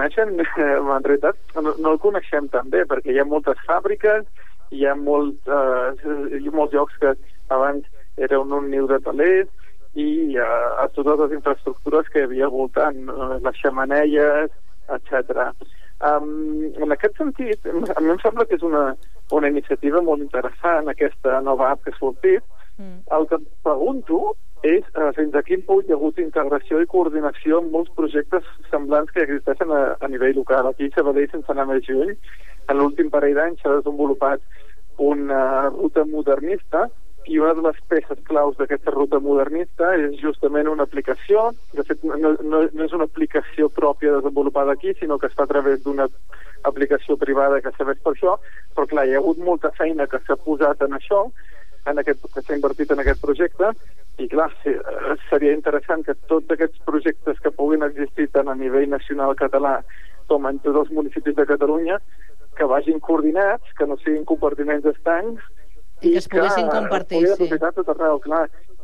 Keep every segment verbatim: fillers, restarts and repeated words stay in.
coneixen, en realitat no, no el coneixem tan bé, perquè hi ha moltes fàbriques, hi ha, molt, eh, hi ha molts llocs que abans era un, un niu de talers, i eh, totes les infraestructures que hi havia al voltant, les xemeneies, etcètera. Um, en aquest sentit, a mi em sembla que és una, una iniciativa molt interessant, aquesta nova app que ha sortit. Mm. El que em pregunto és uh, fins a quin punt hi ha hagut integració i coordinació amb molts projectes semblants que existeixen a, a nivell local. Aquí a Sabadell, sense anar més lluny, en l'últim parell d'anys s'ha desenvolupat una ruta modernista, i una de les peces claus d'aquesta ruta modernista és justament una aplicació. De fet, no, no, no és una aplicació pròpia desenvolupada aquí, sinó que es fa a través d'una aplicació privada que serveix per això, però clar, hi ha hagut molta feina que s'ha posat en això, en aquest, que s'ha invertit en aquest projecte, i clar, seria interessant que tots aquests projectes que puguin existir tant a nivell nacional català com en tots els municipis de Catalunya, que vagin coordinats, que no siguin compartiments estancs, i que es poguessin compartir, sí. Tot arreu, clar.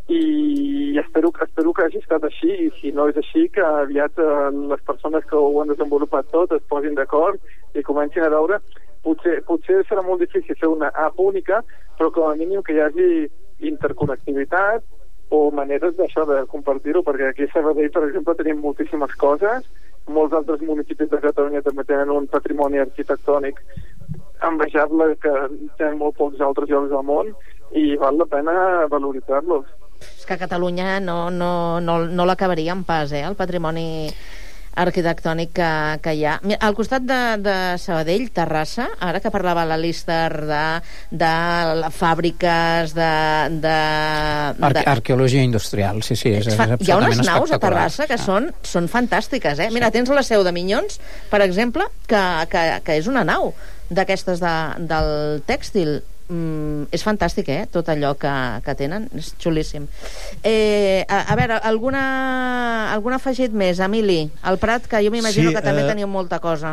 I espero, espero que hagi estat així, i si no és així, que aviat eh, les persones que ho han desenvolupat tot es posin d'acord i comencin a veure. Potser, potser serà molt difícil fer una app única, però com a mínim que hi hagi interconnectivitat o maneres d'això, de compartir-ho, perquè aquí a Sabadell, per exemple, tenim moltíssimes coses, molts altres municipis de Catalunya també tenen un patrimoni arquitectònic envejable que tenen molt pocs altres llocs del món, i val la pena valoritzar-los. És que a Catalunya no, no, no, no l'acabaríem pas, eh, el patrimoni arquitectònic que, que hi ha. Mira, al costat de, de Sabadell, Terrassa, ara que parlava la Lister de, de fàbriques, de... de, Ar de... Arqueologia industrial, sí, sí. És, és absolutament hi ha unes naus a Terrassa que ah. són, són fantàstiques, eh? Mira, sí. Tens la seu de Minyons, per exemple, que, que, que és una nau d'aquestes de, del tèxtil. Mm, és fantàstic, eh? Tot allò que, que tenen, és xulíssim. Eh, a, a veure, alguna, algun afegit més, Emili? El Prat, que jo m'imagino sí, que també eh... teniu molta cosa.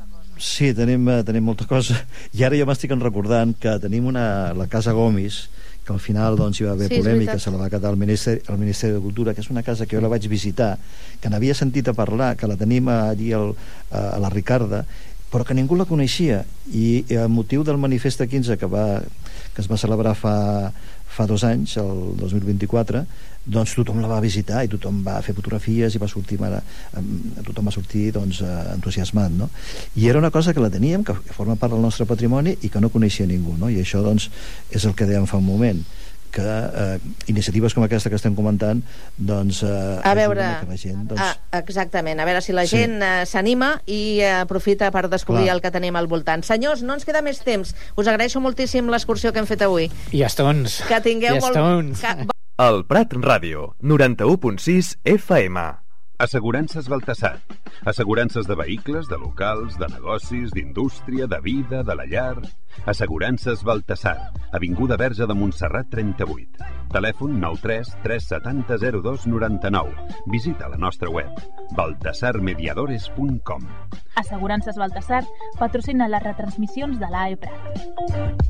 Sí, tenim, tenim molta cosa. I ara jo m'estic recordant que tenim una, la Casa Gomis, que al final doncs, hi va haver sí, polèmica, se la va quedar al Ministeri, al Ministeri de Cultura, que és una casa que jo la vaig visitar, que n'havia sentit a parlar, que la tenim allí al, a la Ricarda, però que ningú la coneixia, i a motiu del Manifest quinze que, va, que es va celebrar fa, fa dos anys, el dos mil vint-i-quatre, doncs tothom la va visitar i tothom va fer fotografies i va sortir, tothom va sortir doncs, entusiasmat, no? I era una cosa que la teníem, que forma part del nostre patrimoni i que no coneixia ningú, no? I això doncs, és el que dèiem fa un moment, que eh, iniciatives com aquesta que estem comentant doncs eh, a veure, a que la gent doncs... ah, exactament, a veure si la gent sí. eh, s'anima i eh, aprofita per descobrir Clar. El que tenim al voltant. Senyors, no ens queda més temps, us agraeixo moltíssim l'excursió que hem fet avui i estons que tingueu I molt... Que... El Prat Ràdio, noranta-u punt sis F M. Assegurances Baltasar. Assegurances de vehicles, de locals, de negocis, d'indústria, de vida, de la llar. Assegurances Baltasar. Avinguda Verge de Montserrat trenta-vuit. Telèfon nou tres tres set zero zero dos nou nou. Visita la nostra web baltasar mediadores punt com. Assegurances Baltasar patrocina les retransmissions de l'A E Prat.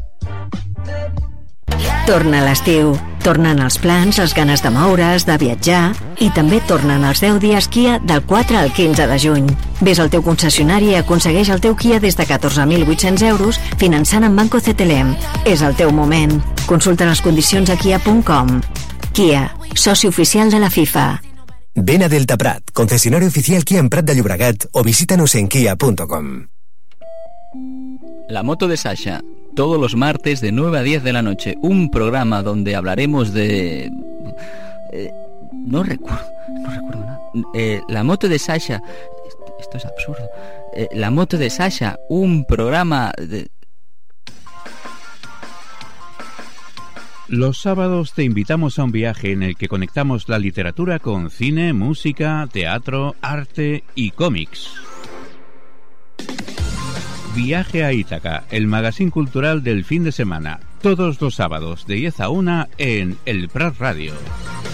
Torna l'estiu, tornen els plans, les ganes de moure's, de viatjar, i també tornen els deu dies Kia del quatre al quinze de juny. Ves al teu concessionari i aconsegueix el teu Kia des de catorze mil vuit-cents euros finançant amb Banco C T L M. És el teu moment. Consulta les condicions a kia punt com. Kia, soci oficial de la FIFA. Ven a Delta Prat, concesionario oficial Kia en Prat de Llobregat, o visítanos en kia punto com. La moto de Sasha. Todos los martes de nueve a diez de la noche, un programa donde hablaremos de... Eh, no recuerdo, no recuerdo nada. Eh, la moto de Sasha, esto es absurdo. Eh, la moto de Sasha, un programa de... Los sábados te invitamos a un viaje en el que conectamos la literatura con cine, música, teatro, arte y cómics. Viaje a Ítaca, el magazín cultural del fin de semana, todos los sábados de diez a una en El Prat Radio.